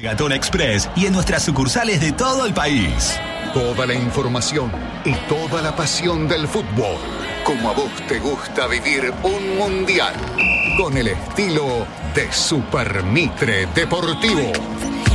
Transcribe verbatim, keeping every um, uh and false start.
Magatón Express y en nuestras sucursales de todo el país. Toda la información y toda la pasión del fútbol. Como a vos te gusta vivir un mundial. Con el estilo de Super Mitre Deportivo.